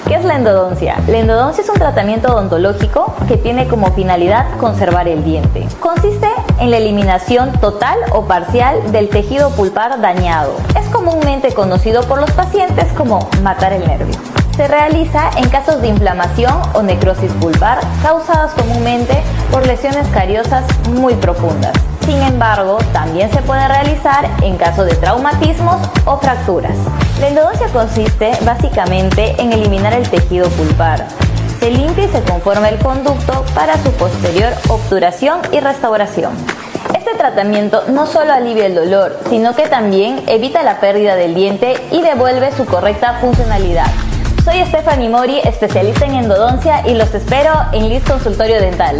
¿Qué es la endodoncia? La endodoncia es un tratamiento odontológico que tiene como finalidad conservar el diente. Consiste en la eliminación total o parcial del tejido pulpar dañado. Es comúnmente conocido por los pacientes como matar el nervio. Se realiza en casos de inflamación o necrosis pulpar causadas comúnmente por lesiones cariosas muy profundas. Sin embargo, también se puede realizar en caso de traumatismos o fracturas. La endodoncia consiste básicamente en eliminar el tejido pulpar. Se limpia y se conforma el conducto para su posterior obturación y restauración. Este tratamiento no solo alivia el dolor, sino que también evita la pérdida del diente y devuelve su correcta funcionalidad. Soy Stephanie Mori, especialista en endodoncia, y los espero en Liz Consultorio Dental.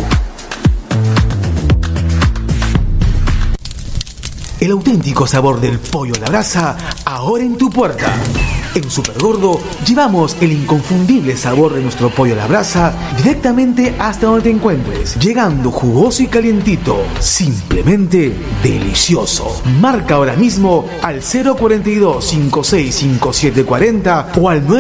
El auténtico sabor del pollo a la brasa, ahora en tu puerta. En Supergordo llevamos el inconfundible sabor de nuestro pollo a la brasa directamente hasta donde te encuentres, llegando jugoso y calientito, simplemente delicioso. Marca ahora mismo al 042-565740 o al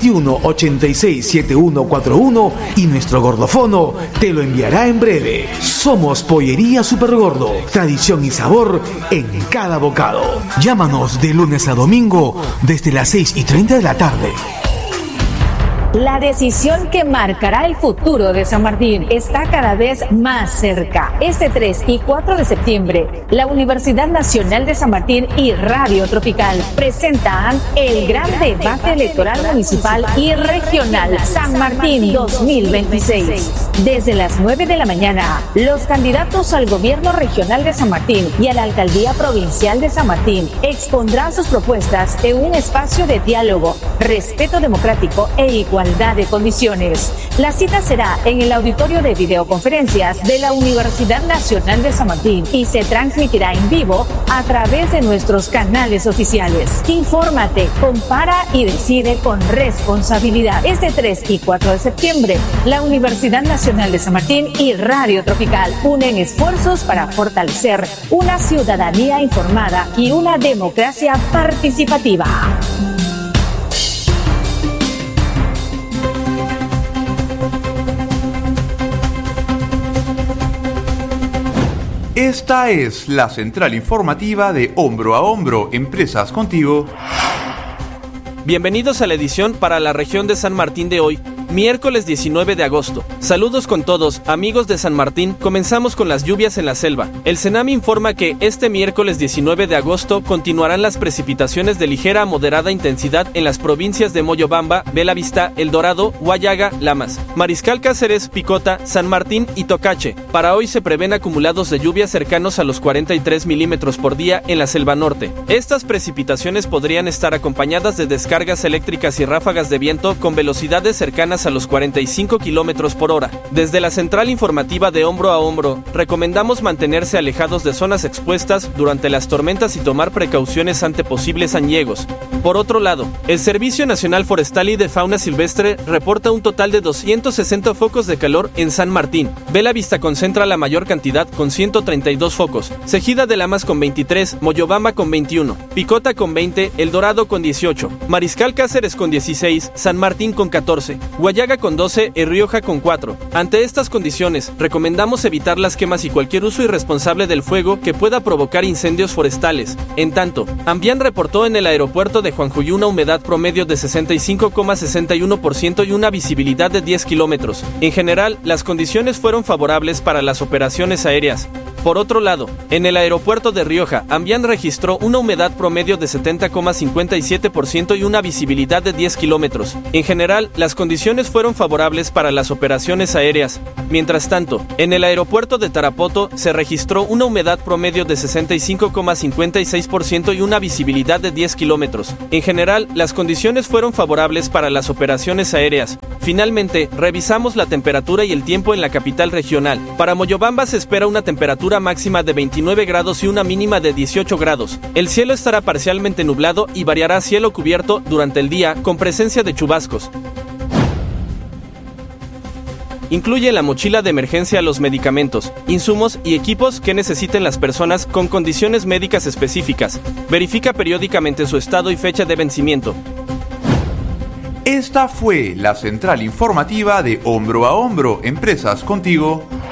921-867141 y nuestro gordofono te lo enviará en breve. Somos Pollería Supergordo, tradición y sabor en cada bocado. Llámanos de lunes a domingo desde las 6:30 de la tarde. La decisión que marcará el futuro de San Martín está cada vez más cerca. Este 3 y 4 de septiembre, la Universidad Nacional de San Martín y Radio Tropical presentan el gran debate electoral municipal y regional San Martín 2026. Desde las 9 de la mañana, los candidatos al gobierno regional de San Martín y a la alcaldía provincial de San Martín expondrán sus propuestas en un espacio de diálogo, respeto democrático e igualdad de condiciones. La cita será en el auditorio de videoconferencias de la Universidad Nacional de San Martín y se transmitirá en vivo a través de nuestros canales oficiales. Infórmate, compara y decide con responsabilidad. Este 3 y 4 de septiembre, la Universidad Nacional de San Martín y Radio Tropical unen esfuerzos para fortalecer una ciudadanía informada y una democracia participativa. Esta es la central informativa de Hombro a Hombro, Empresas Contigo. Bienvenidos a la edición para la región de San Martín de hoy, miércoles 19 de agosto. Saludos con todos, amigos de San Martín. Comenzamos con las lluvias en la selva. El CENAMI informa que este miércoles 19 de agosto continuarán las precipitaciones de ligera a moderada intensidad en las provincias de Moyobamba, Bella Vista, El Dorado, Huallaga, Lamas, Mariscal Cáceres, Picota, San Martín y Tocache. Para hoy se prevén acumulados de lluvia cercanos a los 43 milímetros por día en la selva norte. Estas precipitaciones podrían estar acompañadas de descargas eléctricas y ráfagas de viento con velocidades cercanas a los 45 kilómetros por hora. Desde la central informativa de Hombro a Hombro, recomendamos mantenerse alejados de zonas expuestas durante las tormentas y tomar precauciones ante posibles añegos. Por otro lado, el Servicio Nacional Forestal y de Fauna Silvestre reporta un total de 260 focos de calor en San Martín. Bella Vista concentra la mayor cantidad con 132 focos, Cejida de Lamas con 23, Moyobamba con 21, Picota con 20, El Dorado con 18, Mariscal Cáceres con 16, San Martín con 14, Huallaga con 12 y Rioja con 4. Ante estas condiciones, recomendamos evitar las quemas y cualquier uso irresponsable del fuego que pueda provocar incendios forestales. En tanto, Ambián reportó en el aeropuerto de Juanjuy una humedad promedio de 65,61% y una visibilidad de 10 kilómetros. En general, las condiciones fueron favorables para las operaciones aéreas. Por otro lado, en el aeropuerto de Rioja, Ambián registró una humedad promedio de 70,57% y una visibilidad de 10 kilómetros. En general, las condiciones fueron favorables para las operaciones aéreas. Mientras tanto, en el aeropuerto de Tarapoto se registró una humedad promedio de 65,56% y una visibilidad de 10 kilómetros. En general, las condiciones fueron favorables para las operaciones aéreas. Finalmente, revisamos la temperatura y el tiempo en la capital regional. Para Moyobamba se espera una temperatura máxima de 29 grados y una mínima de 18 grados. El cielo estará parcialmente nublado y variará a cielo cubierto durante el día con presencia de chubascos. Incluye en la mochila de emergencia los medicamentos, insumos y equipos que necesiten las personas con condiciones médicas específicas. Verifica periódicamente su estado y fecha de vencimiento. Esta fue la central informativa de Hombro a Hombro, Empresas Contigo,